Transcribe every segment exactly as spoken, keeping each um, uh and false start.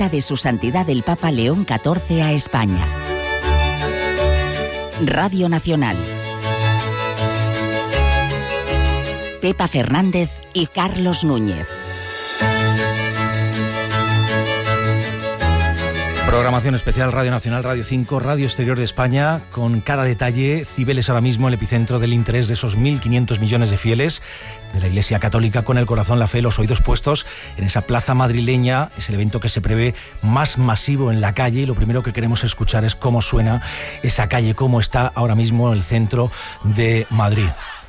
visita de Su Santidad el Papa León catorce a España. Radio Nacional. Pepa Fernández y Carlos Núñez. Programación especial Radio Nacional, Radio cinco, Radio Exterior de España, con cada detalle. Cibeles ahora mismo el epicentro del interés de esos mil quinientos millones de fieles de la Iglesia Católica, con el corazón, la fe, los oídos puestos en esa plaza madrileña. Es el evento que se prevé más masivo en la calle, y lo primero que queremos escuchar es cómo suena esa calle, cómo está ahora mismo el centro de Madrid.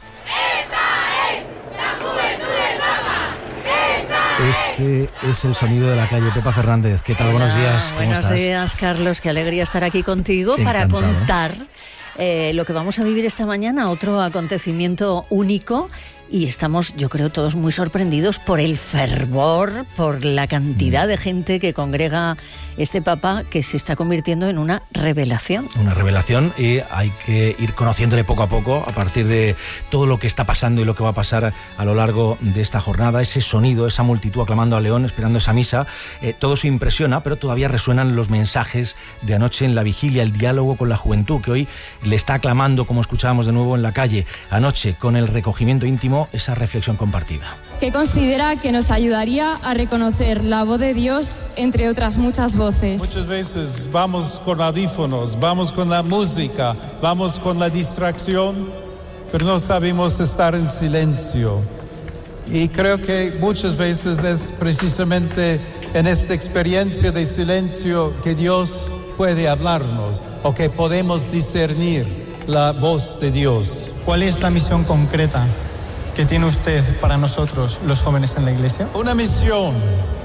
Este es el sonido de la calle. Pepa Fernández, ¿qué tal? Hola, buenos días. ¿Cómo buenos estás? días, Carlos. Qué alegría estar aquí contigo. Encantado. Para contar eh, lo que vamos a vivir esta mañana, otro acontecimiento único. Y estamos, yo creo, todos muy sorprendidos por el fervor, por la cantidad de gente que congrega este Papa, que se está convirtiendo en una revelación. Una revelación, y hay que ir conociéndole poco a poco a partir de todo lo que está pasando y lo que va a pasar a lo largo de esta jornada. Ese sonido, esa multitud aclamando a León, esperando esa misa, eh, todo eso impresiona, pero todavía resuenan los mensajes de anoche en la vigilia, el diálogo con la juventud, que hoy le está aclamando, como escuchábamos de nuevo en la calle. Anoche, con el recogimiento íntimo, esa reflexión compartida. Que considera que nos ayudaría a reconocer la voz de Dios entre otras muchas voces. Muchas veces vamos con audífonos, vamos con la música, vamos con la distracción, pero no sabemos estar en silencio. Y creo que muchas veces es precisamente en esta experiencia de silencio que Dios puede hablarnos, o que podemos discernir la voz de Dios. ¿Cuál es la misión concreta que tiene usted para nosotros, los jóvenes en la Iglesia? Una misión,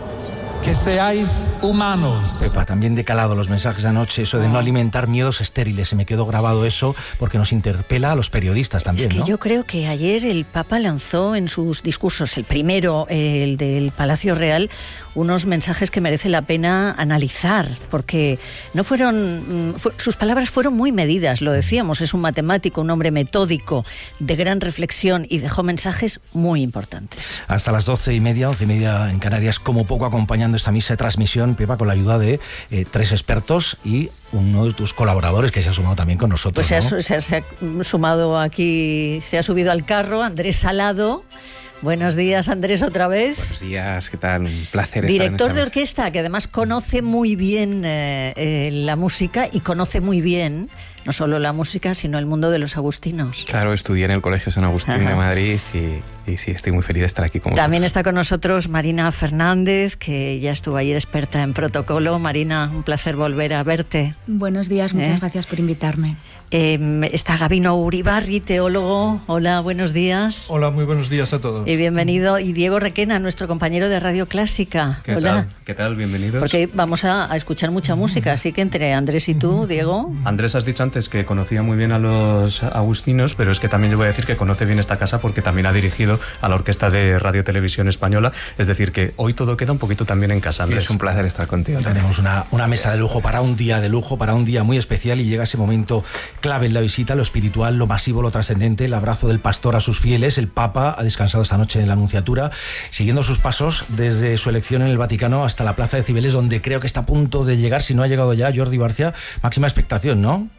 que seáis humanos. Pepa, también de calado los mensajes de anoche, eso de no alimentar miedos estériles. Se me quedó grabado eso porque nos interpela a los periodistas también, Es que ¿no? yo creo que ayer el Papa lanzó en sus discursos, el primero, el del Palacio Real, unos mensajes que merece la pena analizar, porque no fueron, fu- sus palabras fueron muy medidas, lo decíamos, es un matemático, un hombre metódico, de gran reflexión, y dejó mensajes muy importantes. Hasta las doce y media, once y media en Canarias, como poco acompañando esta misa de transmisión, Pepa, con la ayuda de eh, tres expertos y uno de tus colaboradores que se ha sumado también con nosotros. Pues se ha, ¿no? se ha- se ha sumado aquí, se ha subido al carro Andrés Salado. Buenos días, Andrés, otra vez. Buenos días, ¿qué tal? Un placer Director estar en de esta orquesta, que además conoce muy bien eh, eh, la música, y conoce muy bien no solo la música, sino el mundo de los agustinos. Claro, estudié en el Colegio San Agustín Ajá. de Madrid y, y sí, estoy muy feliz de estar aquí con vosotros. También está con nosotros Marina Fernández, que ya estuvo ayer experta en protocolo. Marina, un placer volver a verte. Buenos días, muchas ¿Eh? gracias por invitarme. Eh, está Gabino Uribarri, teólogo. Hola, buenos días. Hola, muy buenos días a todos. Y bienvenido. Y Diego Requena, nuestro compañero de Radio Clásica. ¿Qué Hola. tal? ¿Qué tal? Bienvenidos. Porque vamos a, a escuchar mucha música, así que entre Andrés y tú, Diego. Andrés, has dicho antes que conocía muy bien a los agustinos, pero es que también yo voy a decir que conoce bien esta casa porque también ha dirigido a la Orquesta de Radio Televisión Española. Es decir, que hoy todo queda un poquito también en casa, Andrés. Es un placer estar contigo. Tenemos una, una mesa de lujo para un día de lujo, para un día muy especial, y llega ese momento clave en la visita, lo espiritual, lo masivo, lo trascendente, el abrazo del pastor a sus fieles. El Papa ha descansado esta noche en la Anunciatura, siguiendo sus pasos desde su elección en el Vaticano hasta la Plaza de Cibeles, donde creo que está a punto de llegar, si no ha llegado ya, Jordi Barcia. Máxima expectación, ¿no?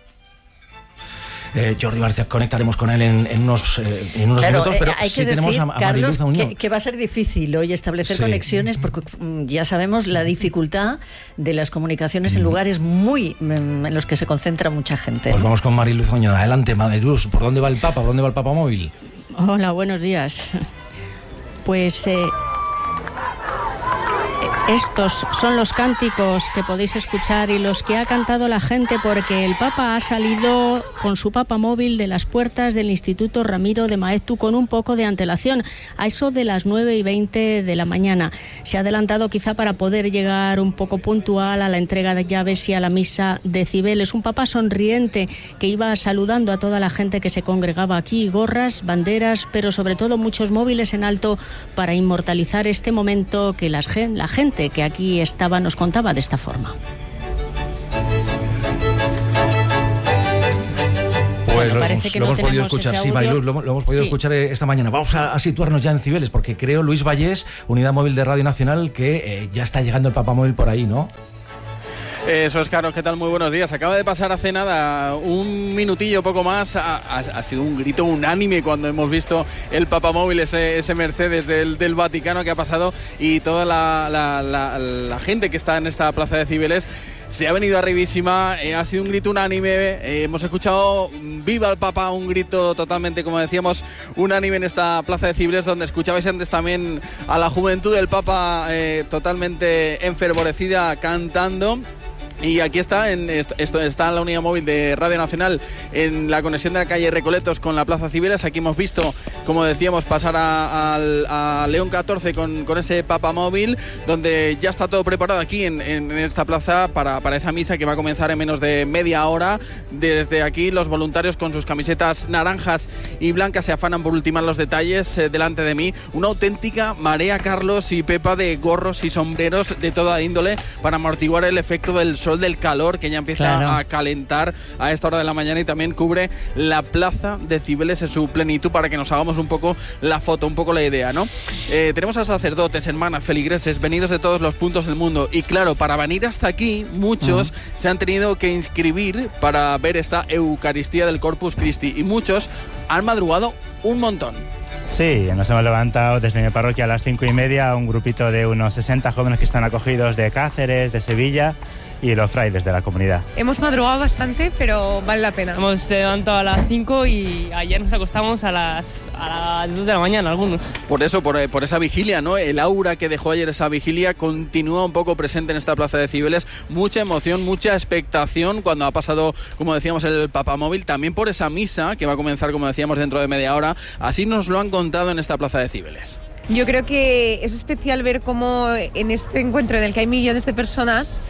Eh, Jordi Barcia, conectaremos con él en, en unos, eh, en unos claro, minutos, pero eh, hay sí que tenemos decir, a, a Carlos, Mariluz que, que va a ser difícil hoy establecer sí. conexiones, porque mm, ya sabemos la dificultad de las comunicaciones en lugares muy mm, en los que se concentra mucha gente. Pues vamos con Mariluz Oñona. Adelante, Mariluz. ¿Por dónde va el Papa? ¿Por dónde va el Papa móvil? Hola, buenos días. Pues eh, estos son los cánticos que podéis escuchar y los que ha cantado la gente, porque el Papa ha salido con su Papa móvil de las puertas del Instituto Ramiro de Maeztu con un poco de antelación, a eso de las nueve y veinte de la mañana. Se ha adelantado quizá para poder llegar un poco puntual a la entrega de llaves y a la misa de Cibeles. Un Papa sonriente que iba saludando a toda la gente que se congregaba aquí, gorras, banderas, pero sobre todo muchos móviles en alto para inmortalizar este momento que las, la gente que aquí estaba nos contaba de esta forma. bueno, lo parece hemos, que lo no hemos podido tenemos escuchar, ese sí, audio. Mariluz, lo, lo hemos podido Sí. escuchar esta mañana. Vamos a, a situarnos ya en Cibeles, porque creo, Luis Vallés, Unidad Móvil de Radio Nacional, que eh, ya está llegando el papamóvil por ahí, ¿no? Eso es, Carlos, ¿qué tal? Muy buenos días. Acaba de pasar hace nada, un minutillo, poco más. Ha, ha, ha sido un grito unánime cuando hemos visto el papamóvil, ese, ese Mercedes del, del Vaticano que ha pasado, y toda la, la, la, la gente que está en esta plaza de Cibeles se ha venido arribísima. Eh, ha sido un grito unánime. Eh, hemos escuchado "Viva el Papa", un grito totalmente, como decíamos, unánime en esta plaza de Cibeles, donde escuchabais antes también a la juventud del Papa eh, totalmente enfervorecida cantando. Y aquí está, en esto, esto está en la unidad móvil de Radio Nacional, en la conexión de la calle Recoletos con la Plaza Cibeles. Aquí hemos visto, como decíamos, pasar a, a, a León catorce con, con ese papamóvil, donde ya está todo preparado aquí en, en, en esta plaza para, para esa misa que va a comenzar en menos de media hora. Desde aquí los voluntarios con sus camisetas naranjas y blancas se afanan por ultimar los detalles. Eh, delante de mí una auténtica marea, Carlos y Pepa, de gorros y sombreros de toda índole para amortiguar el efecto del sol, del calor que ya empieza claro. a calentar a esta hora de la mañana, y también cubre la plaza de Cibeles en su plenitud, para que nos hagamos un poco la foto, un poco la idea, ¿no? Eh, tenemos a sacerdotes, hermanas, feligreses venidos de todos los puntos del mundo, y claro, para venir hasta aquí muchos uh-huh. se han tenido que inscribir para ver esta Eucaristía del Corpus Christi, y muchos han madrugado un montón. Sí, nos hemos levantado desde mi parroquia a las cinco y media, un grupito de unos sesenta jóvenes que están acogidos de Cáceres, de Sevilla, y los frailes de la comunidad. Hemos madrugado bastante, pero vale la pena. Hemos levantado a las cinco y ayer nos acostamos a las, a las dos de la mañana algunos. Por eso, por, por esa vigilia, ¿no? El aura que dejó ayer esa vigilia continúa un poco presente en esta plaza de Cibeles. Mucha emoción, mucha expectación cuando ha pasado, como decíamos, el papamóvil. También por esa misa que va a comenzar, como decíamos, dentro de media hora. Así nos lo han contado en esta plaza de Cibeles. Yo creo que es especial ver cómo en este encuentro en el que hay millones de personas,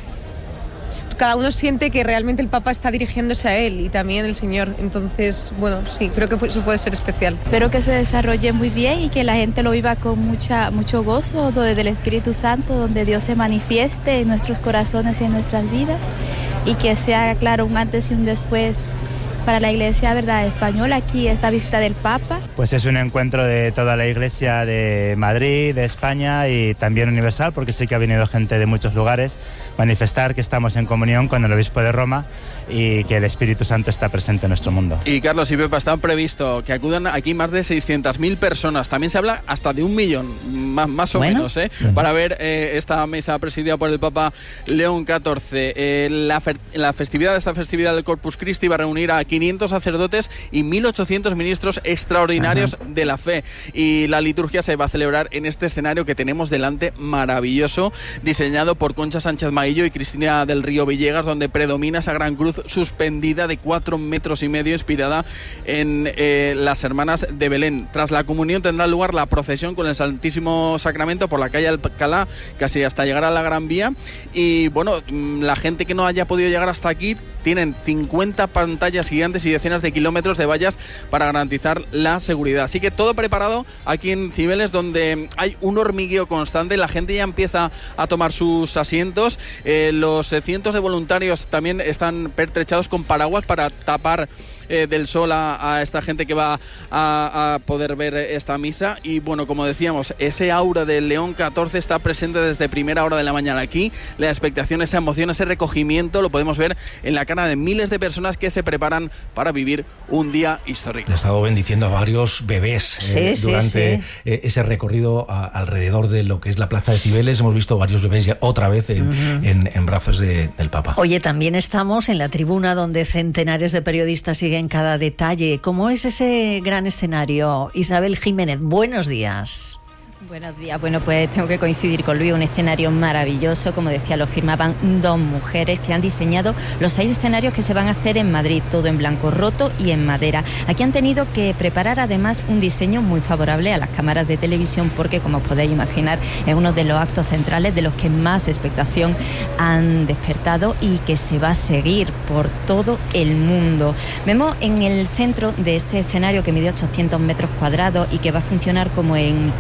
cada uno siente que realmente el Papa está dirigiéndose a él, y también el Señor. Entonces, bueno, sí, creo que eso puede ser especial. Espero que se desarrolle muy bien y que la gente lo viva con mucha, mucho gozo del Espíritu Santo, donde Dios se manifieste en nuestros corazones y en nuestras vidas, y que sea, claro, un antes y un después para la Iglesia, ¿verdad?, española, aquí esta visita del Papa. Pues es un encuentro de toda la Iglesia de Madrid, de España y también universal, porque sí que ha venido gente de muchos lugares, manifestar que estamos en comunión con el Obispo de Roma y que el Espíritu Santo está presente en nuestro mundo. Y Carlos y Pepa, está previsto que acudan aquí más de seiscientas mil personas. También se habla hasta de un millón, más, más o bueno. menos, ¿eh? Uh-huh. para ver eh, esta misa presidida por el Papa León catorce. Eh, la, fer- la festividad, esta festividad del Corpus Christi va a reunir a quinientos sacerdotes y mil ochocientos ministros extraordinarios uh-huh. de la fe. Y la liturgia se va a celebrar en este escenario que tenemos delante, maravilloso, diseñado por Concha Sánchez Maillo y Cristina del Río Villegas, donde predomina esa gran cruz suspendida de cuatro metros y medio, inspirada en eh, las Hermanas de Belén. Tras la comunión tendrá lugar la procesión con el Santísimo Sacramento por la calle Alcalá, casi hasta llegar a la Gran Vía. Y bueno, la gente que no haya podido llegar hasta aquí, tienen cincuenta pantallas gigantes y decenas de kilómetros de vallas para garantizar la seguridad. Así que todo preparado aquí en Cibeles, donde hay un hormigueo constante. La gente ya empieza a tomar sus asientos. Eh, los eh, cientos de voluntarios también están pertrechados con paraguas para tapar eh, del sol a, a esta gente que va a, a poder ver esta misa. Y bueno, como decíamos, ese aura del León catorce está presente desde primera hora de la mañana aquí. La expectación, esa emoción, ese recogimiento lo podemos ver en la cara de miles de personas que se preparan para vivir un día histórico. He estado bendiciendo a varios bebés sí, eh, sí, durante sí. Eh, ese recorrido a, alrededor de lo que es la plaza de Cibeles. Hemos visto varios bebés ya otra vez en, uh-huh. en, en brazos de, del Papa. Oye, también estamos en la tribuna donde centenares de periodistas siguen cada detalle. ¿Cómo es ese gran escenario? Isabel Jiménez, buenos días. Buenos días. Bueno, pues tengo que coincidir con Luis, un escenario maravilloso. Como decía, lo firmaban dos mujeres que han diseñado los seis escenarios que se van a hacer en Madrid, todo en blanco roto y en madera. Aquí han tenido que preparar además un diseño muy favorable a las cámaras de televisión, porque, como os podéis imaginar, es uno de los actos centrales de los que más expectación han despertado y que se va a seguir por todo el mundo. Vemos en el centro de este escenario, que mide ochocientos metros cuadrados y que va a funcionar como en presbiterio,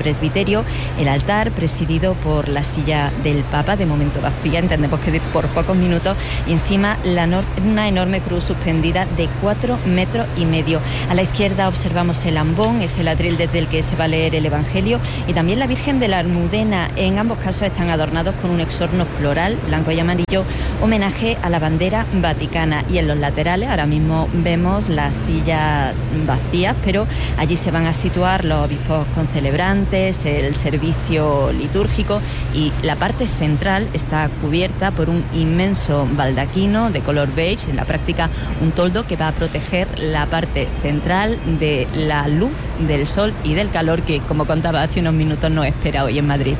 Evangelio, el altar presidido por la silla del Papa, de momento vacía, entendemos que por pocos minutos, y encima la no- una enorme cruz suspendida de cuatro metros y medio. A la izquierda observamos el ambón, es el atril desde el que se va a leer el Evangelio, y también la Virgen de la Almudena. En ambos casos están adornados con un exorno floral, blanco y amarillo, homenaje a la bandera vaticana. Y en los laterales ahora mismo vemos las sillas vacías, pero allí se van a situar los obispos concelebrantes, el servicio litúrgico, y la parte central está cubierta por un inmenso baldaquino de color beige, en la práctica un toldo que va a proteger la parte central de la luz, del sol y del calor que, como contaba hace unos minutos, nos espera hoy en Madrid.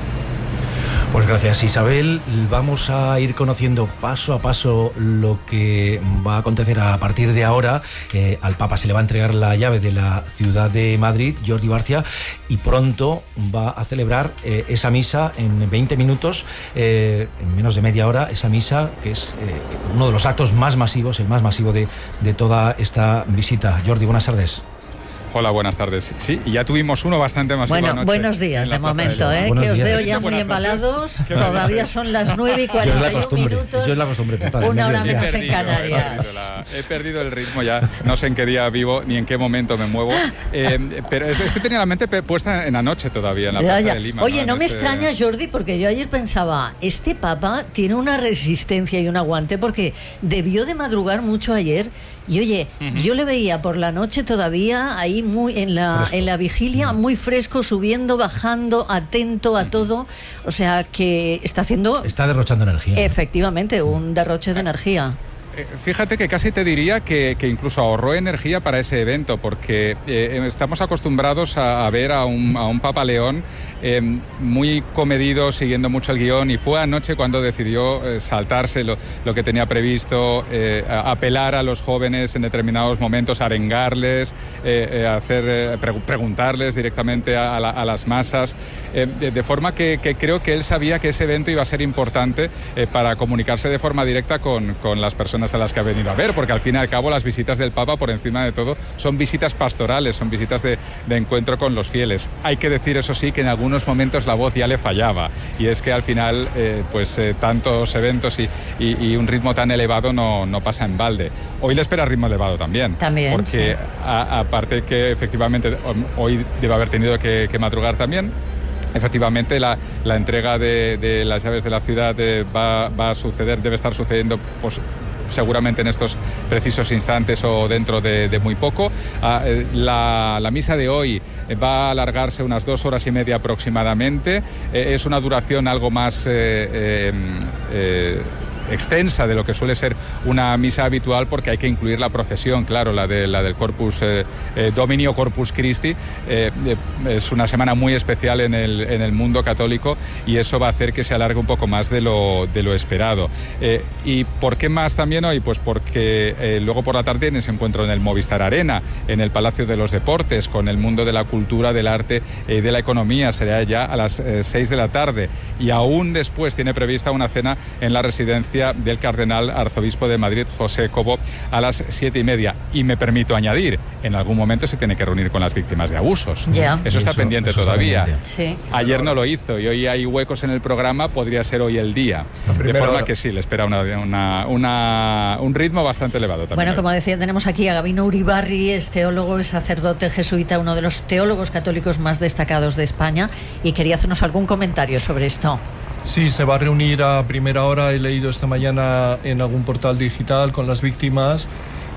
Pues gracias, Isabel. Vamos a ir conociendo paso a paso lo que va a acontecer a partir de ahora. Eh, al Papa se le va a entregar la llave de la ciudad de Madrid, Jordi Barcia, y pronto va a celebrar eh, esa misa en veinte minutos, eh, en menos de media hora, esa misa que es eh, uno de los actos más masivos, el más masivo de, de toda esta visita. Jordi, buenas tardes. Hola, buenas tardes. Sí, y ya tuvimos uno bastante masivo Bueno, anoche buenos días de momento, ¿eh? Que os veo ya muy embalados. Todavía son las nueve y cuarenta y un minutos. Yo es la costumbre, Pepa, Una hora medio menos día. en Canarias. He perdido el ritmo ya, no sé en qué día vivo ni en qué momento me muevo, eh, pero es, es que tenía la mente pe- puesta en la noche todavía, en la Ya, plaza ya. de Lima. Oye, no En me este- extraña, Jordi, porque yo ayer pensaba, este Papa tiene una resistencia y un aguante porque debió de madrugar mucho ayer. Y oye, Ujú. yo le veía por la noche todavía ahí muy en la en la vigilia, muy fresco, subiendo, bajando, atento a todo. O sea que está haciendo Está derrochando energía. efectivamente un derroche de energía. Eh, Fíjate que casi te diría que, que incluso ahorró energía para ese evento, porque eh, estamos acostumbrados a, a ver a un, a un Papa León eh, muy comedido, siguiendo mucho el guión, y fue anoche cuando decidió eh, saltarse lo, lo que tenía previsto, eh, a- apelar a los jóvenes en determinados momentos, arengarles, eh, eh, hacer, eh, pregu- preguntarles directamente a, a la- a las masas, eh, de, de forma que, que creo que él sabía que ese evento iba a ser importante eh, para comunicarse de forma directa con, con las personas a las que ha venido a ver, porque al fin y al cabo las visitas del Papa, por encima de todo, son visitas pastorales, son visitas de, de encuentro con los fieles. Hay que decir, eso sí, que en algunos momentos la voz ya le fallaba, y es que al final eh, pues eh, tantos eventos y, y- y un ritmo tan elevado no, no pasa en balde. Hoy le espera ritmo elevado también, También, porque sí. a- aparte que efectivamente hoy debe haber tenido que, que madrugar también. Efectivamente, la, la entrega de, de las llaves de la ciudad eh, va, va a suceder, debe estar sucediendo pues, seguramente en estos precisos instantes o dentro de, de muy poco. Ah, eh, la, la misa de hoy eh, va a alargarse unas dos horas y media aproximadamente. Eh, es una duración algo más eh, eh, eh, extensa de lo que suele ser una misa habitual, porque hay que incluir la procesión, claro, la, de, la del Corpus eh, eh, Domini o Corpus Christi. Eh, eh, es una semana muy especial en el, en el mundo católico, y eso va a hacer que se alargue un poco más de lo, de lo esperado. Eh, ¿Y por qué más también hoy? Pues porque eh, luego por la tarde tiene ese encuentro en el Movistar Arena, en el Palacio de los Deportes, con el mundo de la cultura, del arte y eh, de la economía. Será ya a las eh, seis de la tarde, y aún después tiene prevista una cena en la residencia del cardenal arzobispo de Madrid, José Cobo, a las siete y media. Y me permito añadir, en algún momento se tiene que reunir con las víctimas de abusos. Ya. Eso está Eso- pendiente eso está todavía. pendiente. Sí. Ayer no lo hizo, y hoy hay huecos en el programa, podría ser hoy el día. De primero- forma que sí, le espera una, una- una- un ritmo bastante elevado también. Bueno, hoy. como decía, tenemos aquí a Gabino Uribarri, es teólogo, es sacerdote jesuita, uno de los teólogos católicos más destacados de España, y quería hacernos algún comentario sobre esto. Sí, se va a reunir a primera hora, he leído esta mañana en algún portal digital con las víctimas,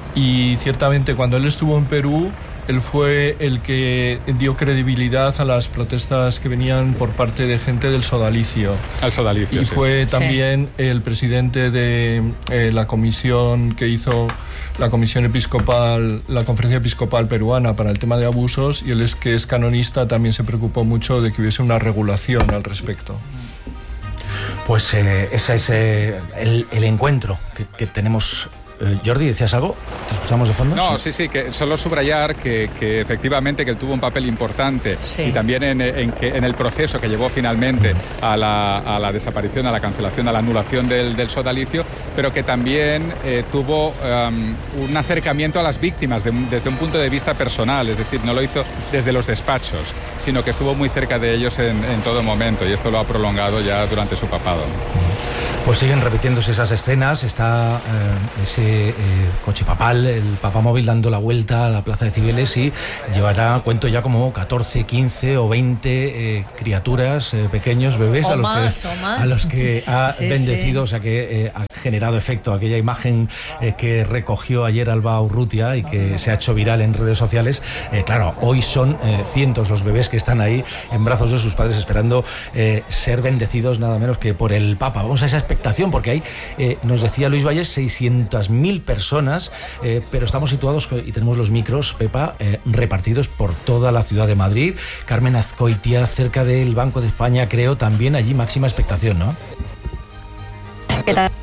y ciertamente cuando él estuvo en Perú, él fue el que dio credibilidad a las protestas que venían por parte de gente del sodalicio. Al sodalicio, Y sí. fue también el presidente de eh, la comisión que hizo la comisión episcopal, la conferencia episcopal peruana para el tema de abusos, y él es que es canonista, también se preocupó mucho de que hubiese una regulación al respecto. Pues eh, ese es eh, el, el encuentro que, que tenemos Eh, Jordi, ¿decías algo? ¿Te escuchamos de fondo? No, sí, sí, que solo subrayar que, que efectivamente que él tuvo un papel importante sí. y también en, en, que, en el proceso que llevó finalmente a la, a la desaparición, a la cancelación, a la anulación del, del sodalicio, pero que también eh, tuvo um, un acercamiento a las víctimas de, desde un punto de vista personal, es decir, no lo hizo desde los despachos, sino que estuvo muy cerca de ellos en, en todo momento, y esto lo ha prolongado ya durante su papado. Pues siguen repitiéndose esas escenas, está eh, ese eh, coche papal, el papamóvil dando la vuelta a la Plaza de Cibeles y llevará, cuento ya, como catorce, quince o veinte eh, criaturas, eh, pequeños bebés o a, los más, que, o más. a los que ha sí, bendecido, sí. O sea que eh, ha generado efecto aquella imagen eh, que recogió ayer Alba Urrutia y que se ha hecho viral en redes sociales. Eh, claro, hoy son eh, cientos los bebés que están ahí en brazos de sus padres esperando eh, ser bendecidos nada menos que por el Papa. Vamos a esa expectación porque hay, eh, nos decía Luis Valles, seiscientas mil personas, eh, pero estamos situados y tenemos los micros, Pepa, eh, repartidos por toda la ciudad de Madrid. Carmen Azcoitia, cerca del Banco de España, creo, también allí máxima expectación, ¿no? ¿Qué tal?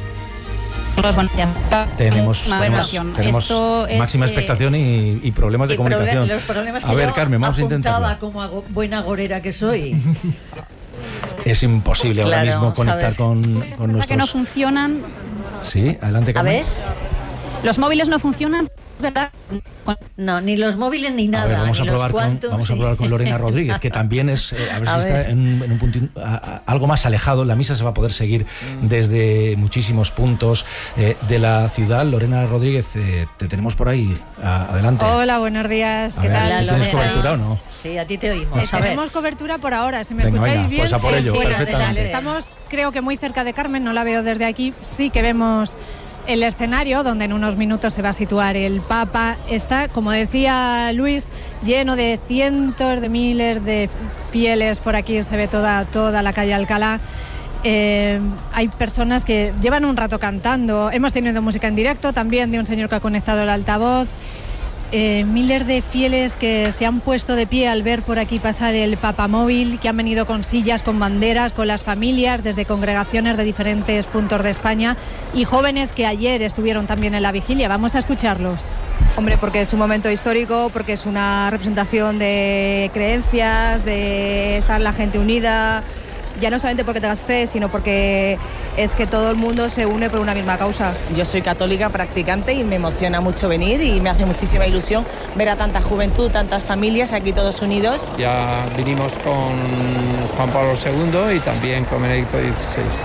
Tenemos, tenemos, tenemos Esto máxima es, expectación y, y problemas de y comunicación. Problem- los problemas que a ver, yo Carmen, vamos a intentarlo. como ago- buena agorera que soy. Es imposible claro, ahora mismo conectar ¿sabes? con, con nuestros... que no funcionan. Sí, adelante, Carmen. A ver. Los móviles no funcionan, ¿verdad? No, ni los móviles ni nada. A ver, vamos, ni a probar, los con, cuantos, vamos sí. a probar con Lorena Rodríguez, que también es, eh, a ver a si ver. está en, en un punto a, a, algo más alejado. La misa se va a poder seguir mm. desde muchísimos puntos eh, de la ciudad. Lorena Rodríguez, eh, te tenemos por ahí. A, adelante. Hola, buenos días. A ¿Qué ver, tal? ¿tienes cobertura o no? Sí, a ti te oímos. Eh, a ver. tenemos cobertura por ahora. Si me venga, escucháis venga, bien, pues a por sí, ello, sí, perfectamente. Estamos, creo que muy cerca de Carmen, no la veo desde aquí. Sí que vemos el escenario donde en unos minutos se va a situar el Papa. Está, como decía Luis, lleno de cientos de miles de fieles. Por aquí se ve toda, toda la calle Alcalá. Eh, hay personas que llevan un rato cantando. Hemos tenido música en directo también de un señor que ha conectado el altavoz. Eh, miles de fieles que se han puesto de pie al ver por aquí pasar el papamóvil, que han venido con sillas, con banderas, con las familias, desde congregaciones de diferentes puntos de España, y jóvenes que ayer estuvieron también en la vigilia. Vamos a escucharlos. Hombre, porque es un momento histórico, porque es una representación de creencias, de estar la gente unida, ya no solamente porque tengas fe, sino porque es que todo el mundo se une por una misma causa. Yo soy católica practicante y me emociona mucho venir y me hace muchísima ilusión ver a tanta juventud, tantas familias aquí todos unidos. Ya vinimos con Juan Pablo segundo y también con Benedicto dieciséis.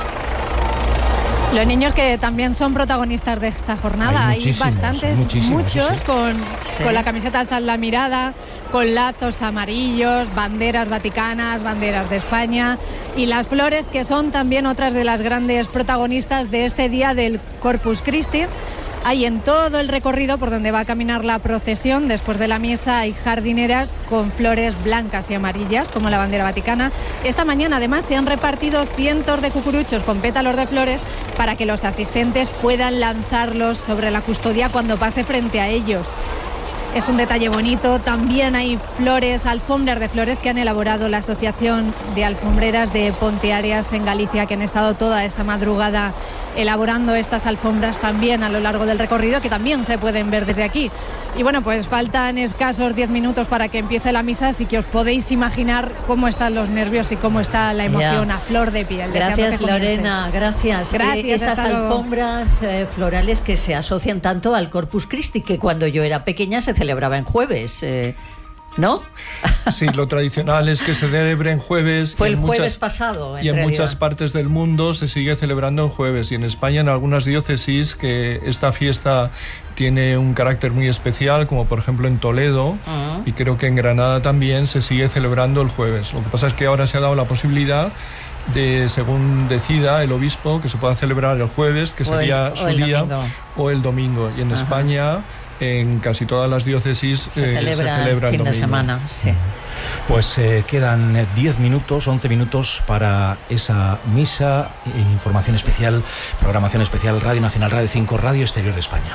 Los niños que también son protagonistas de esta jornada, hay, hay bastantes, muchos, sí. con, sí. con la camiseta Alzad la mirada, con lazos amarillos, banderas vaticanas, banderas de España, y las flores, que son también otras de las grandes protagonistas de este día del Corpus Christi. Hay en todo el recorrido por donde va a caminar la procesión, después de la misa, hay jardineras con flores blancas y amarillas, como la bandera vaticana. Esta mañana, además, se han repartido cientos de cucuruchos con pétalos de flores para que los asistentes puedan lanzarlos sobre la custodia cuando pase frente a ellos. Es un detalle bonito. También hay flores, alfombras de flores que han elaborado la Asociación de Alfombreras de Ponteareas en Galicia, que han estado toda esta madrugada elaborando estas alfombras también a lo largo del recorrido, que también se pueden ver desde aquí. Y bueno, pues faltan escasos diez minutos para que empiece la misa, así que os podéis imaginar cómo están los nervios y cómo está la emoción ya. a flor de piel. Gracias, Lorena, gracias. Gracias. Eh, esas alfombras eh, florales que se asocian tanto al Corpus Christi, que cuando yo era pequeña se celebraba en jueves, eh, ¿no? Sí, lo tradicional es que se celebre en jueves. Fue el jueves muchas, pasado, en Y en realidad. muchas partes del mundo se sigue celebrando en jueves. Y en España, en algunas diócesis, que esta fiesta tiene un carácter muy especial, como por ejemplo en Toledo, uh-huh. y creo que en Granada también se sigue celebrando el jueves. Lo que pasa es que ahora se ha dado la posibilidad de, según decida el obispo, que se pueda celebrar el jueves, que o sería el, su o el día, domingo. o el domingo. Y en uh-huh. España, en casi todas las diócesis se eh, celebra, se celebra el fin el de semana, sí. Pues eh, quedan diez minutos, once minutos para esa misa. Información especial, programación especial, Radio Nacional, Radio cinco, Radio Exterior de España.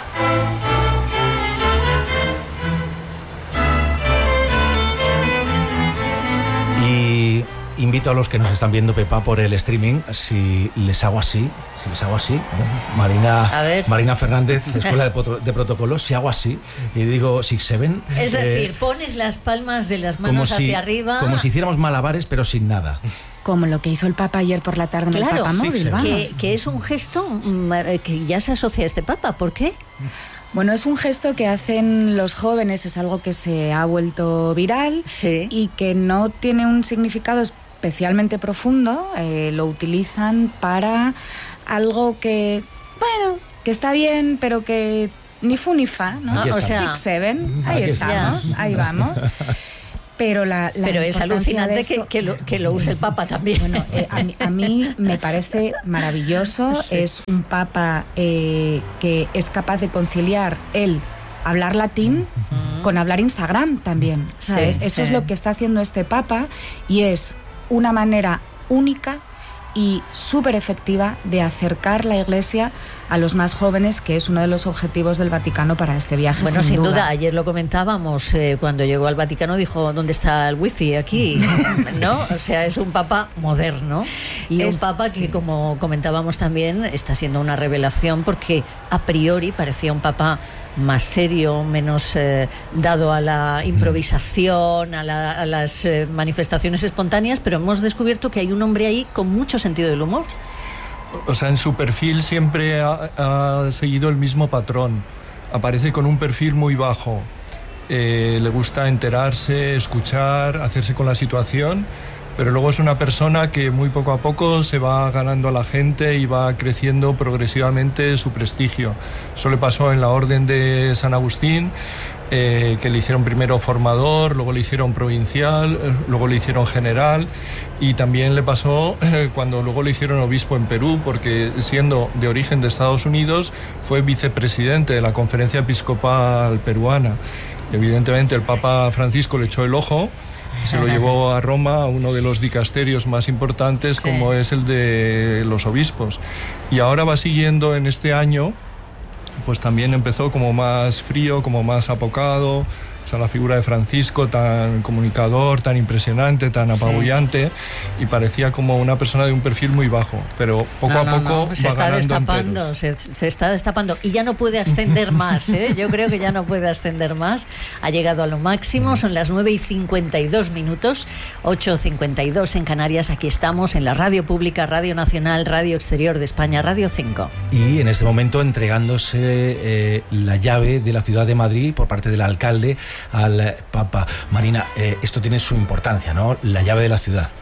Y, y invito a los que nos están viendo, Pepa, por el streaming, si les hago así, si les hago así, ¿no? Marina, Marina Fernández, Escuela de, Poto, de Protocolo, si hago así y digo six seven. Es decir, eh, pones las palmas de las manos si, hacia arriba. Como si hiciéramos malabares, pero sin nada. Como lo que hizo el Papa ayer por la tarde en claro, el Papa Móvil, vamos. Que, que es un gesto que ya se asocia a este Papa. ¿Por qué? Bueno, es un gesto que hacen los jóvenes, es algo que se ha vuelto viral sí. y que no tiene un significado especialmente profundo. Eh, lo utilizan para algo que, bueno, que está bien, pero que ni fu ni fa, ¿no? O sea, six seven, ahí estamos, ahí vamos. Pero, la, la Pero es alucinante esto, que, que, lo, que lo use el Papa también. Bueno, eh, a, mí, a mí me parece maravilloso. Sí. Es un Papa eh, que es capaz de conciliar el hablar latín uh-huh. con hablar Instagram también, ¿sabes? Sí, Eso sí. es lo que está haciendo este Papa y es una manera única y súper efectiva de acercar la Iglesia a los más jóvenes, que es uno de los objetivos del Vaticano para este viaje. Bueno, sin, sin duda. duda, ayer lo comentábamos, eh, cuando llegó al Vaticano dijo, ¿dónde está el wifi aquí? ¿No? O sea, es un Papa moderno y es, un Papa sí. que, como comentábamos también, está siendo una revelación porque a priori parecía un Papa más serio, menos eh, dado a la improvisación, a, la, a las eh, manifestaciones espontáneas, pero hemos descubierto que hay un hombre ahí con mucho sentido del humor. O sea, en su perfil siempre ha, ha seguido el mismo patrón. Aparece con un perfil muy bajo. Eh, le gusta enterarse, escuchar, hacerse con la situación, pero luego es una persona que muy poco a poco se va ganando a la gente y va creciendo progresivamente su prestigio. Eso le pasó en la Orden de San Agustín, eh, que le hicieron primero formador, luego le hicieron provincial, eh, luego le hicieron general, y también le pasó eh, cuando luego le hicieron obispo en Perú, porque siendo de origen de Estados Unidos fue vicepresidente de la Conferencia Episcopal Peruana. Y evidentemente el Papa Francisco le echó el ojo, se lo llevó a Roma, a uno de los dicasterios más importantes, sí. como es el de los obispos. Y ahora va siguiendo en este año, pues también empezó como más frío, como más apocado. O sea, la figura de Francisco, tan comunicador, tan impresionante, tan apabullante, sí. y parecía como una persona de un perfil muy bajo, pero poco no, a poco no, no. Se va está ganando destapando, se, se está destapando y ya no puede ascender más, ¿eh? Yo creo que ya no puede ascender más. Ha llegado a lo máximo, son las nueve y cincuenta y dos minutos, ocho cincuenta y dos en Canarias. Aquí estamos en la Radio Pública, Radio Nacional, Radio Exterior de España, Radio cinco. Y en este momento entregándose eh, la llave de la ciudad de Madrid por parte del alcalde al Papa. Marina, eh, esto tiene su importancia, ¿no? La llave de la ciudad.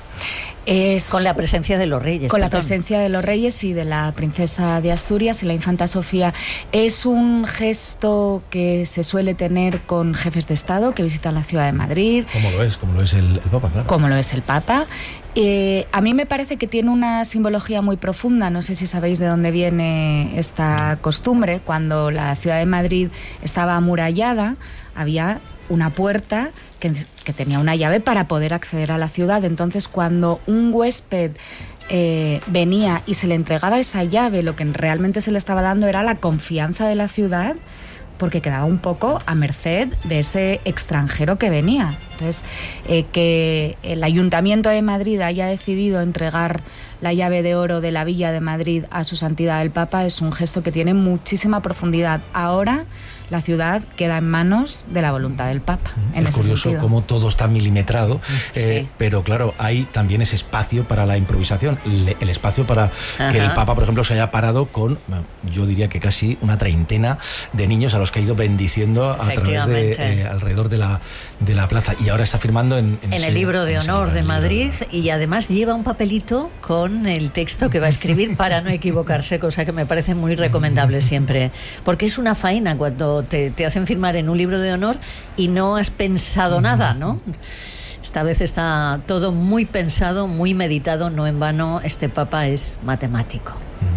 Es con la presencia de los reyes. Con perdón. la presencia de los reyes y de la princesa de Asturias y la infanta Sofía. Es un gesto que se suele tener con jefes de Estado que visitan la ciudad de Madrid. Como lo es, como lo es el, el Papa, claro. Como lo es el Papa. Eh, a mí me parece que tiene una simbología muy profunda. No sé si sabéis de dónde viene esta costumbre. Cuando la ciudad de Madrid estaba amurallada, había una puerta que, que tenía una llave para poder acceder a la ciudad. Entonces, cuando un huésped eh, venía y se le entregaba esa llave, lo que realmente se le estaba dando era la confianza de la ciudad, porque quedaba un poco a merced de ese extranjero que venía. Entonces, eh, que el Ayuntamiento de Madrid haya decidido entregar la llave de oro de la Villa de Madrid a su santidad el Papa es un gesto que tiene muchísima profundidad. Ahora la ciudad queda en manos de la voluntad del Papa. En es ese curioso sentido. Cómo todo está milimetrado, sí. eh, pero claro, hay también ese espacio para la improvisación, el, el espacio para Ajá. que el Papa, por ejemplo, se haya parado con, yo diría que casi una treintena de niños a los que ha ido bendiciendo a través de eh, alrededor de la, de la plaza. Y ahora está firmando en, en, en ese, el libro de honor de Madrid, libro. Y además lleva un papelito con el texto que va a escribir para no equivocarse, cosa que me parece muy recomendable siempre, porque es una faena cuando te, te hacen firmar en un libro de honor y no has pensado nada, ¿no? Esta vez está todo muy pensado, muy meditado, no en vano. Este Papa es matemático.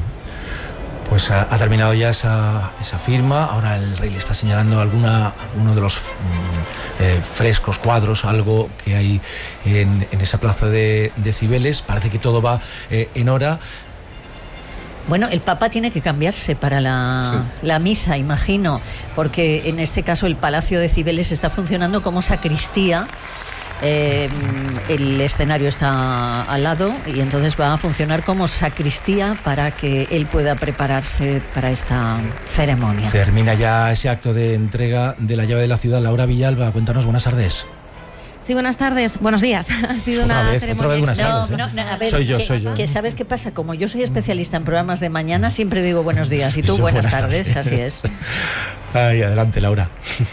Pues ha, ha terminado ya esa, esa firma. Ahora el rey le está señalando alguna, alguno de los mm, eh, frescos, cuadros, algo que hay en, en esa plaza de, de Cibeles. Parece que todo va eh, en hora. Bueno, el Papa tiene que cambiarse para la, sí. la misa, imagino, porque en este caso el Palacio de Cibeles está funcionando como sacristía Eh, el escenario está al lado y entonces va a funcionar como sacristía para que él pueda prepararse para esta ceremonia. Termina ya ese acto de entrega de la llave de la ciudad. Laura Villalba, cuéntanos, buenas tardes. Sí, buenas tardes, buenos días. Ha sido otra una vez, ceremonia. Otra vez buenas tardes, no, ¿eh? no, no, a ver, soy yo, que, soy yo. Que sabes qué pasa, como yo soy especialista en programas de mañana, siempre digo buenos días y tú buenas, buenas tardes, tardes, así es. Ay, adelante, Laura.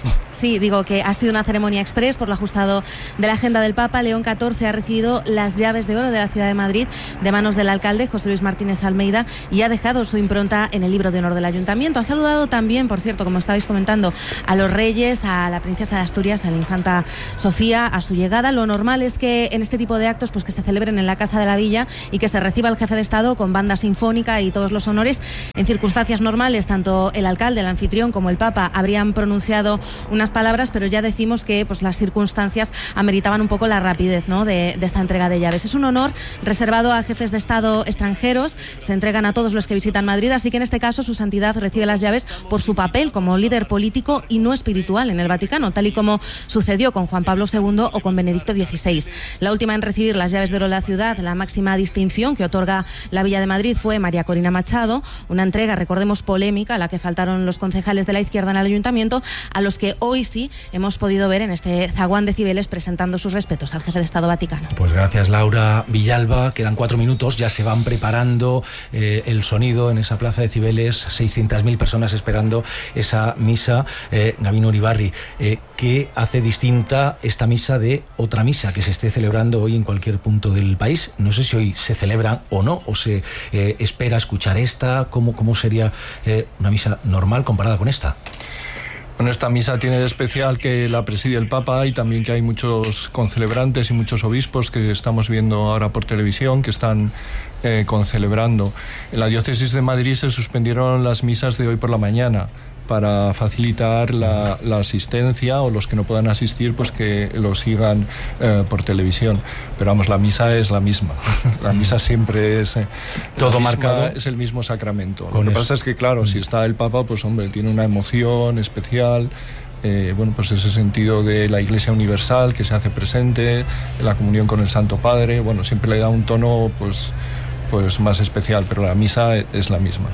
Sí, digo que ha sido una ceremonia express por lo ajustado de la agenda del Papa. León catorce ha recibido las llaves de oro de la ciudad de Madrid de manos del alcalde José Luis Martínez Almeida y ha dejado su impronta en el libro de honor del ayuntamiento. Ha saludado también, por cierto, como estabais comentando, a los reyes, a la princesa de Asturias, a la infanta Sofía, a su llegada. Lo normal es que en este tipo de actos pues que se celebren en la Casa de la Villa y que se reciba el jefe de Estado con banda sinfónica y todos los honores. En circunstancias normales, tanto el alcalde, el anfitrión, como el Papa habrían pronunciado unas palabras, pero ya decimos que pues las circunstancias ameritaban un poco la rapidez, ¿no?, de, de esta entrega de llaves. Es un honor reservado a jefes de Estado extranjeros, se entregan a todos los que visitan Madrid, así que en este caso su santidad recibe las llaves por su papel como líder político y no espiritual en el Vaticano, tal y como sucedió con Juan Pablo segundo o con Benedicto dieciséis. La última en recibir las llaves de oro de la ciudad, la máxima distinción que otorga la Villa de Madrid, fue María Corina Machado, una entrega, recordemos, polémica, a la que faltaron los concejales de la izquierda en el ayuntamiento, a los que hoy sí hemos podido ver en este zaguán de Cibeles presentando sus respetos al jefe de Estado Vaticano. Pues gracias, Laura Villalba. Quedan cuatro minutos, ya se van preparando eh, el sonido en esa plaza de Cibeles, seiscientas mil personas esperando esa misa. Eh, Gabino Uribarri, eh, ¿qué hace distinta esta misa de otra misa que se esté celebrando hoy en cualquier punto del país? No sé si hoy se celebran o no, o se eh, espera escuchar esta. ¿Cómo, cómo sería eh, una misa normal comparada con esta? Bueno, esta misa tiene de especial que la preside el Papa y también que hay muchos concelebrantes y muchos obispos que estamos viendo ahora por televisión que están eh, concelebrando. En la diócesis de Madrid se suspendieron las misas de hoy por la mañana para facilitar la, la asistencia, o los que no puedan asistir pues que lo sigan eh, por televisión. Pero vamos, la misa es la misma. La misa siempre es eh, todo marcado, es el mismo sacramento. Lo que pasa es que, claro, si está el Papa, pues hombre, tiene una emoción especial. Eh, bueno, pues ese sentido de la Iglesia universal que se hace presente, la comunión con el Santo Padre, bueno, siempre le da un tono pues, pues más especial, pero la misa es la misma.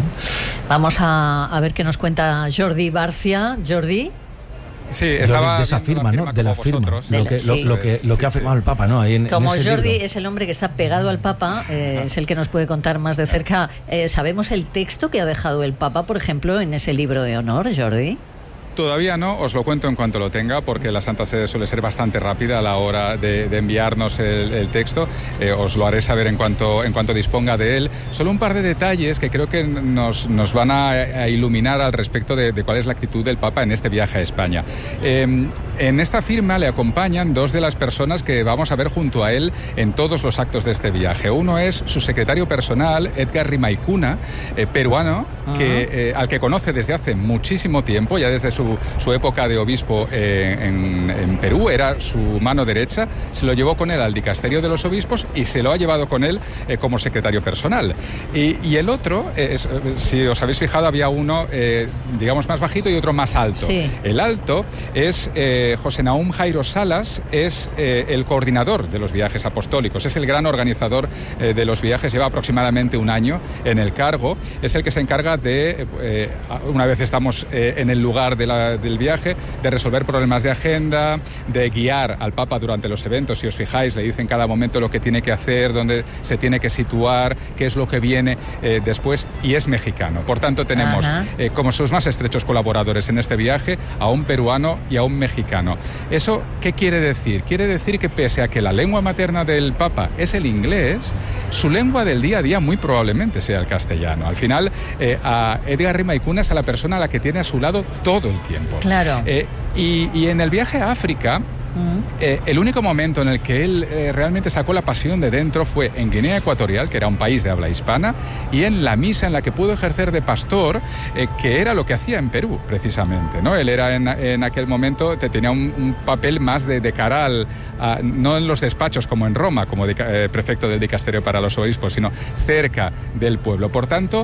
Vamos a, a ver qué nos cuenta Jordi Barcia. Jordi. Sí, estaba de esa firma, ¿no? De la firma. Lo que, lo, lo que, lo que sí, ha firmado sí. el Papa, ¿no? Ahí en, Como en ese Jordi libro. Es el hombre que está pegado al Papa, eh, ah. es el que nos puede contar más de cerca. Eh, ¿Sabemos el texto que ha dejado el Papa, por ejemplo, en ese libro de honor, Jordi? Todavía no, os lo cuento en cuanto lo tenga, porque la Santa Sede suele ser bastante rápida a la hora de, de enviarnos el, el texto. Eh, os lo haré saber en cuanto, en cuanto disponga de él. Solo un par de detalles que creo que nos, nos van a, a iluminar al respecto de, de cuál es la actitud del Papa en este viaje a España. Eh, en esta firma le acompañan dos de las personas que vamos a ver junto a él en todos los actos de este viaje. Uno es su secretario personal, Edgar Rimaicuna, eh, peruano, uh-huh. que, eh, al que conoce desde hace muchísimo tiempo, ya desde su Su, su época de obispo eh, en, en Perú, era su mano derecha, se lo llevó con él al dicasterio de los obispos y se lo ha llevado con él eh, como secretario personal. Y, y el otro, eh, es, si os habéis fijado, había uno, eh, digamos, más bajito y otro más alto. Sí. El alto es eh, José Nahum Jairo Salas, es eh, el coordinador de los viajes apostólicos, es el gran organizador eh, de los viajes, lleva aproximadamente un año en el cargo, es el que se encarga de, eh, una vez estamos eh, en el lugar de la del viaje, de resolver problemas de agenda, de guiar al Papa durante los eventos. Si os fijáis, le dice en cada momento lo que tiene que hacer, dónde se tiene que situar, qué es lo que viene eh, después, y es mexicano. Por tanto, tenemos eh, como sus más estrechos colaboradores en este viaje a un peruano y a un mexicano. ¿Eso qué quiere decir? Quiere decir que pese a que la lengua materna del Papa es el inglés, su lengua del día a día muy probablemente sea el castellano. Al final, eh, a Edgar Rimaicuna es a la persona a la que tiene a su lado todo el tiempo. Claro. Eh, y, y en el viaje a África, Eh, el único momento en el que él eh, realmente sacó la pasión de dentro fue en Guinea Ecuatorial, que era un país de habla hispana, y en la misa en la que pudo ejercer de pastor, eh, que era lo que hacía en Perú, precisamente, ¿no? Él era en, en aquel momento, te, tenía un, un papel más de, de cara al, a, no en los despachos como en Roma, como de, eh, prefecto del dicasterio para los obispos, sino cerca del pueblo. Por tanto,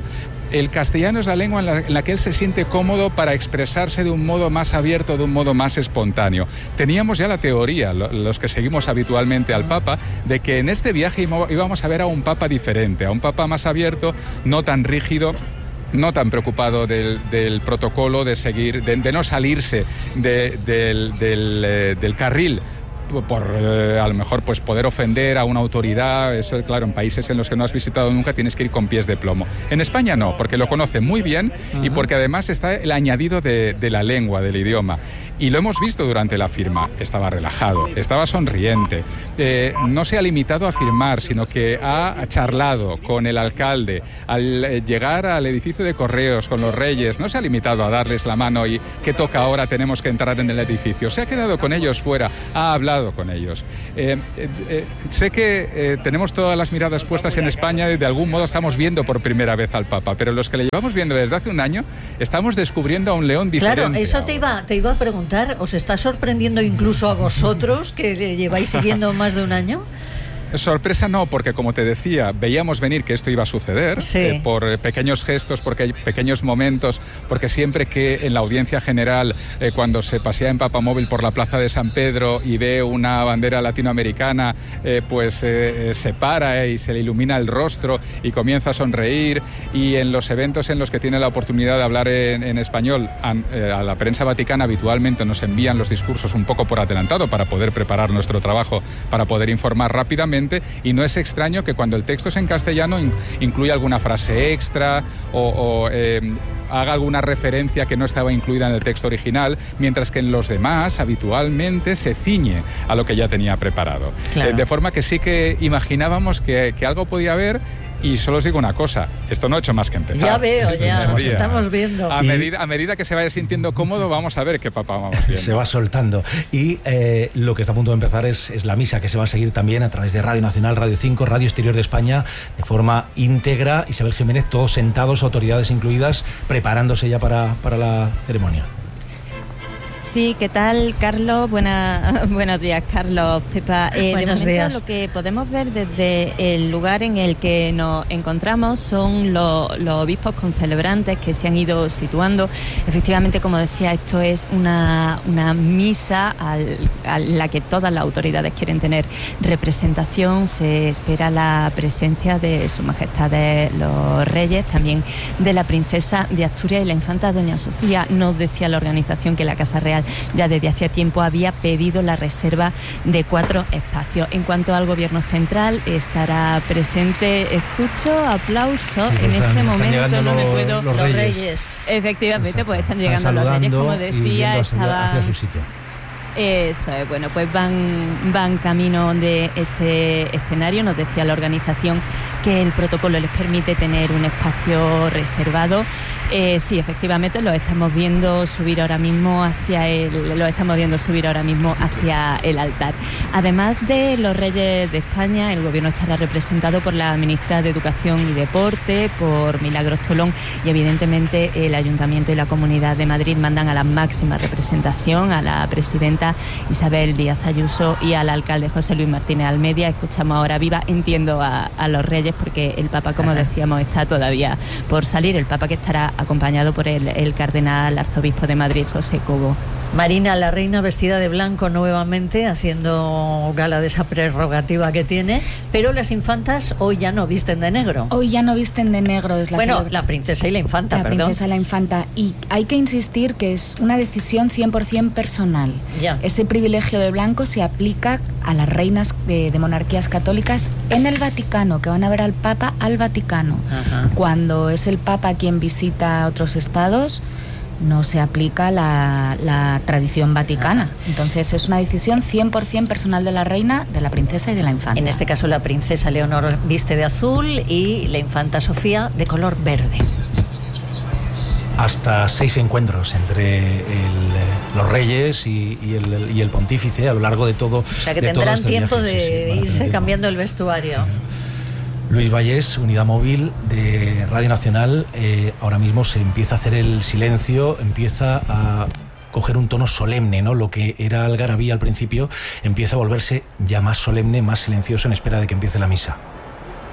el castellano es la lengua en la, en la que él se siente cómodo para expresarse de un modo más abierto, de un modo más espontáneo. Teníamos ya la teoría, lo, los que seguimos habitualmente al Papa, de que en este viaje íbamos a ver a un Papa diferente, a un Papa más abierto, no tan rígido, no tan preocupado del, del protocolo, de seguir, de, de no salirse de, del, del, eh, del carril por eh, a lo mejor pues poder ofender a una autoridad. Eso, claro, en países en los que no has visitado nunca tienes que ir con pies de plomo. En España no, porque lo conoce muy bien y porque además está el añadido de, de la lengua, del idioma. Y lo hemos visto durante la firma. Estaba relajado, estaba sonriente. Eh, no se ha limitado a firmar, sino que ha charlado con el alcalde. Al eh, llegar al edificio de correos con los reyes, no se ha limitado a darles la mano y ¿qué toca ahora? Tenemos que entrar en el edificio. Se ha quedado con ellos fuera, ha hablado con ellos. Eh, eh, eh, sé que eh, tenemos todas las miradas puestas en España y de algún modo estamos viendo por primera vez al Papa, pero los que le llevamos viendo desde hace un año estamos descubriendo a un león diferente. Claro, eso te iba, te iba a preguntar. ¿Os está sorprendiendo incluso a vosotros que le lleváis siguiendo más de un año? Sorpresa no, porque como te decía, veíamos venir que esto iba a suceder, sí. eh, por pequeños gestos, porque hay pequeños momentos, porque siempre que en la audiencia general, eh, cuando se pasea en Papamóvil por la plaza de San Pedro y ve una bandera latinoamericana, eh, pues eh, se para eh, y se le ilumina el rostro y comienza a sonreír, y en los eventos en los que tiene la oportunidad de hablar en, en español, a, eh, a la prensa vaticana habitualmente nos envían los discursos un poco por adelantado para poder preparar nuestro trabajo, para poder informar rápidamente. Y no es extraño que cuando el texto es en castellano in, incluya alguna frase extra o, o eh, haga alguna referencia que no estaba incluida en el texto original, mientras que en los demás habitualmente se ciñe a lo que ya tenía preparado. Claro. Eh, de forma que sí que imaginábamos que, que algo podía haber. Y solo os digo una cosa, esto no ha hecho más que empezar. Ya veo, ya, nos estamos viendo. A medida, a medida que se vaya sintiendo cómodo, vamos a ver qué Papa vamos viendo. Se va soltando. Y eh, lo que está a punto de empezar es, es la misa, que se va a seguir también a través de Radio Nacional, Radio cinco, Radio Exterior de España, de forma íntegra. Isabel Jiménez, todos sentados, autoridades incluidas, preparándose ya para, para la ceremonia. Sí, ¿qué tal, Carlos? Buena, buenos días, Carlos, Pepa. Eh, buenos de momento, días. Lo que podemos ver desde el lugar en el que nos encontramos son los, los obispos concelebrantes que se han ido situando. Efectivamente, como decía, esto es una, una misa al, a la que todas las autoridades quieren tener representación. Se espera la presencia de Su Majestad de los Reyes, también de la princesa de Asturias y la infanta Doña Sofía. Nos decía la organización que la Casa Real ya desde hacía tiempo había pedido la reserva de cuatro espacios. En cuanto al gobierno central, estará presente, escucho aplauso en están, este momento, no los, me puedo... Los Reyes. Los Reyes. Efectivamente, pues están, están llegando los Reyes, como decía, estaba hacia su sitio. Eso es, bueno, pues van, van camino de ese escenario. Nos decía la organización que el protocolo les permite tener un espacio reservado. Eh, sí, efectivamente, lo estamos viendo subir ahora mismo hacia el, lo estamos viendo subir ahora mismo hacia el altar. Además de los Reyes de España, el gobierno estará representado por la ministra de Educación y Deporte, por Milagros Tolón, y evidentemente el Ayuntamiento y la Comunidad de Madrid mandan a la máxima representación, a la presidenta Isabel Díaz Ayuso y al alcalde José Luis Martínez Almeida. Escuchamos ahora viva, entiendo a, a los Reyes, porque el Papa, como decíamos, está todavía por salir. El Papa que estará acompañado por el, el cardenal arzobispo de Madrid, José Cobo. Marina, la reina vestida de blanco nuevamente, haciendo gala de esa prerrogativa que tiene, pero las infantas hoy ya no visten de negro. Hoy ya no visten de negro. Es la bueno, celebra... la princesa y la infanta, la perdón. La princesa y la infanta. Y hay que insistir que es una decisión cien por ciento personal. Ya. Ese privilegio de blanco se aplica a las reinas de, de monarquías católicas en el Vaticano, que van a ver al Papa al Vaticano. Ajá. Cuando es el Papa quien visita otros estados, no se aplica la, la tradición vaticana. Ajá. Entonces es una decisión cien por ciento personal de la reina, de la princesa y de la infanta. En este caso la princesa Leonor viste de azul y la infanta Sofía de color verde. Hasta seis encuentros entre el, los reyes y, y, el, y el pontífice a lo largo de todo. O sea que tendrán tiempo viaje, de sí, sí, irse cambiando el vestuario. Luis Vallés, Unidad Móvil de Radio Nacional, eh, ahora mismo se empieza a hacer el silencio, empieza a coger un tono solemne, ¿no? Lo que era algarabía al principio empieza a volverse ya más solemne, más silencioso en espera de que empiece la misa.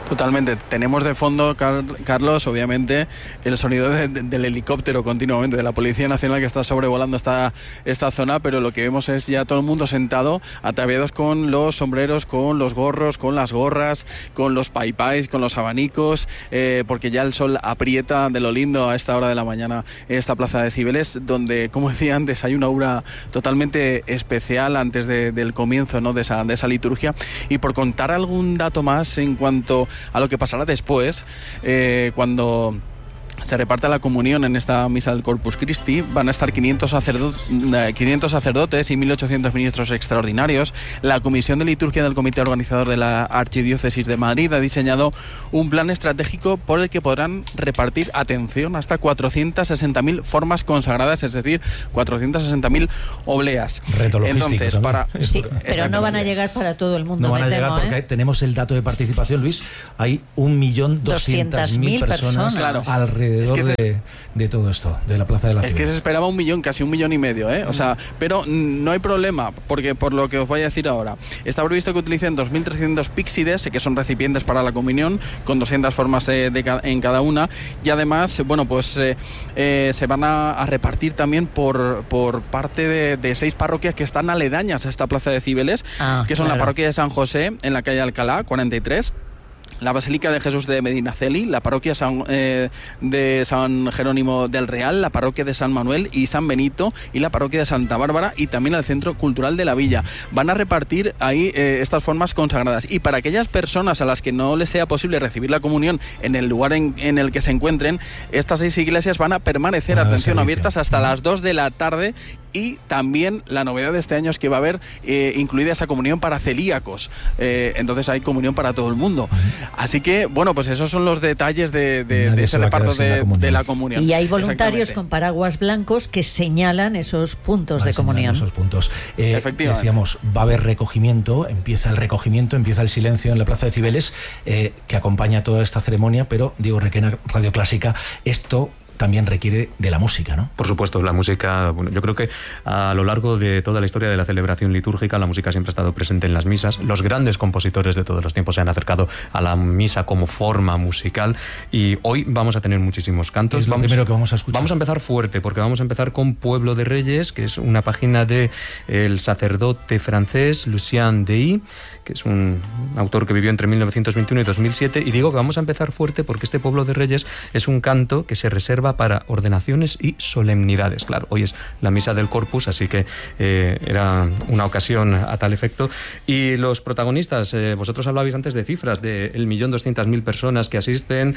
Totalmente. Tenemos de fondo, Car Carlos, obviamente, el sonido de, de, del helicóptero continuamente, de la Policía Nacional que está sobrevolando esta, esta zona, pero lo que vemos es ya todo el mundo sentado, ataviados con los sombreros, con los gorros, con las gorras, con los paipais, con los abanicos, eh, porque ya el sol aprieta de lo lindo a esta hora de la mañana en esta plaza de Cibeles, donde, como decía antes, hay una aura totalmente especial antes de, del comienzo, ¿no?, de esa, de esa liturgia. Y por contar algún dato más en cuanto a lo que pasará después, eh, cuando se reparte la comunión en esta misa del Corpus Christi, van a estar quinientos, sacerdot quinientos sacerdotes y mil ochocientos ministros extraordinarios. La Comisión de Liturgia del Comité Organizador de la Archidiócesis de Madrid ha diseñado un plan estratégico por el que podrán repartir, atención, hasta cuatrocientas sesenta mil formas consagradas, es decir, cuatrocientas sesenta mil obleas. Entonces, para... Sí, pero no van a llegar para todo el mundo. No van a me llegar temo, porque ¿eh? tenemos el dato de participación, Luis. Hay un millón doscientas mil personas, personas. Claro. alrededor es que se... de, de todo esto, de la Plaza de la Ciudad. Es que se esperaba un millón, casi un millón y medio, ¿eh? O sea, pero no hay problema, porque por lo que os voy a decir ahora, está previsto que utilicen dos mil trescientos píxides, que son recipientes para la comunión, con doscientas formas eh, de ca en cada una, y además, bueno, pues eh, eh, se van a, a repartir también por, por parte de, de seis parroquias que están aledañas a esta Plaza de Cibeles, ah, que son claro. la parroquia de San José, en la calle Alcalá, cuarenta y tres, la Basílica de Jesús de Medinaceli, la parroquia San, eh, de San Jerónimo del Real, la parroquia de San Manuel y San Benito y la parroquia de Santa Bárbara y también el Centro Cultural de la Villa. Van a repartir ahí eh, estas formas consagradas, y para aquellas personas a las que no les sea posible recibir la comunión en el lugar en, en el que se encuentren, estas seis iglesias van a permanecer, ah, atención, abiertas hasta las dos de la tarde. Y también la novedad de este año es que va a haber eh, incluida esa comunión para celíacos. Eh, entonces hay comunión para todo el mundo. Así que, bueno, pues esos son los detalles de, de, de ese reparto de la, de la comunión. Y hay voluntarios con paraguas blancos que señalan esos puntos de comunión. Esos puntos. Eh, decíamos, va a haber recogimiento, empieza el recogimiento, empieza el silencio en la Plaza de Cibeles, eh, que acompaña toda esta ceremonia, pero Diego Requena, Radio Clásica, esto también requiere de la música, ¿no? Por supuesto, la música, bueno, yo creo que a lo largo de toda la historia de la celebración litúrgica, la música siempre ha estado presente en las misas. Los grandes compositores de todos los tiempos se han acercado a la misa como forma musical, y hoy vamos a tener muchísimos cantos. Es lo vamos, primero que vamos a escuchar. Vamos a empezar fuerte, porque vamos a empezar con Pueblo de Reyes, que es una página de el sacerdote francés Lucien Dey, que es un autor que vivió entre mil novecientos veintiuno y dos mil siete, y digo que vamos a empezar fuerte porque este Pueblo de Reyes es un canto que se reserva para ordenaciones y solemnidades. Claro, hoy es la misa del Corpus, así que eh, era una ocasión a tal efecto. Y los protagonistas, eh, vosotros hablabais antes de cifras, de el millón doscientas mil personas que asisten,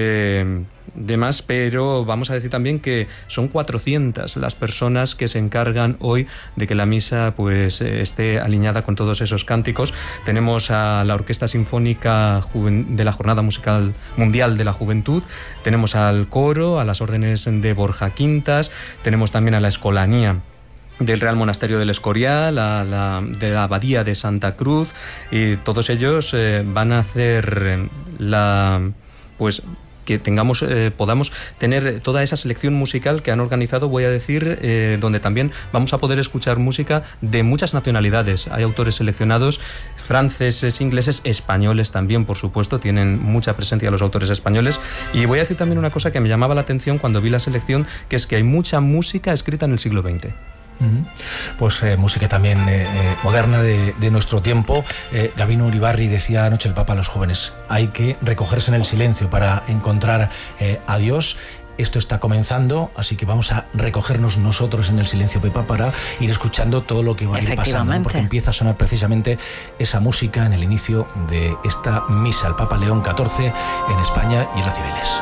de, de más, pero vamos a decir también que son cuatrocientas las personas que se encargan hoy de que la misa pues esté alineada con todos esos cánticos. Tenemos a la Orquesta Sinfónica de la Jornada Musical Mundial de la Juventud, tenemos al coro, a las órdenes de Borja Quintas, tenemos también a la Escolanía del Real Monasterio del Escorial, a la, de la Abadía de Santa Cruz, y todos ellos eh, van a hacer la... pues que tengamos, eh, podamos tener toda esa selección musical que han organizado, voy a decir, eh, donde también vamos a poder escuchar música de muchas nacionalidades. Hay autores seleccionados, franceses, ingleses, españoles también, por supuesto, tienen mucha presencia los autores españoles. Y voy a decir también una cosa que me llamaba la atención cuando vi la selección, que es que hay mucha música escrita en el siglo veinte. Pues eh, música también eh, eh, moderna de, de nuestro tiempo. eh, Gabino Uribarri decía anoche el Papa a los jóvenes: hay que recogerse en el silencio para encontrar eh, a Dios. Esto está comenzando, así que vamos a recogernos nosotros en el silencio, Pepa, para ir escuchando todo lo que va a ir pasando, ¿no? Porque empieza a sonar precisamente esa música en el inicio de esta misa al Papa León catorce en España y en la Cibeles.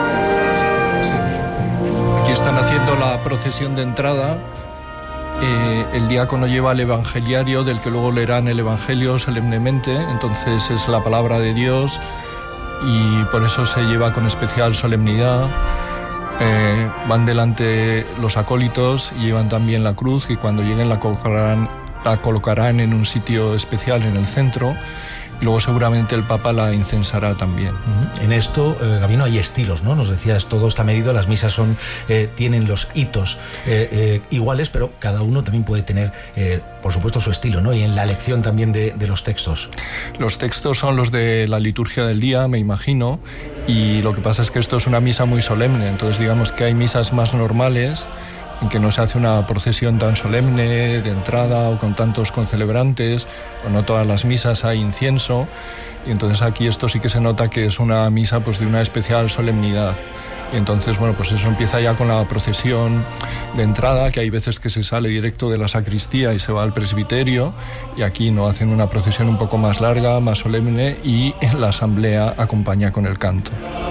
Aquí están haciendo la procesión de entrada. Eh, el diácono lleva el evangeliario, del que luego leerán el evangelio solemnemente, entonces es la palabra de Dios y por eso se lleva con especial solemnidad. Eh, van delante los acólitos y llevan también la cruz, y cuando lleguen la colocarán, la colocarán en un sitio especial en el centro. y luego seguramente el Papa la incensará también. Uh-huh. En esto, eh, Gabino, hay estilos, ¿no? Nos decías, todo está medido, las misas son eh, tienen los hitos eh, eh, iguales, pero cada uno también puede tener, eh, por supuesto, su estilo, ¿no? Y en la elección también de, de los textos. Los textos son los de la liturgia del día, me imagino, y lo que pasa es que esto es una misa muy solemne, entonces digamos que hay misas más normales en que no se hace una procesión tan solemne de entrada o con tantos concelebrantes, o no todas las misas hay incienso, y entonces aquí esto sí que se nota que es una misa pues de una especial solemnidad. Y entonces, bueno, pues eso empieza ya con la procesión de entrada, que hay veces que se sale directo de la sacristía y se va al presbiterio, y aquí no hacen una procesión un poco más larga, más solemne, y la asamblea acompaña con el canto.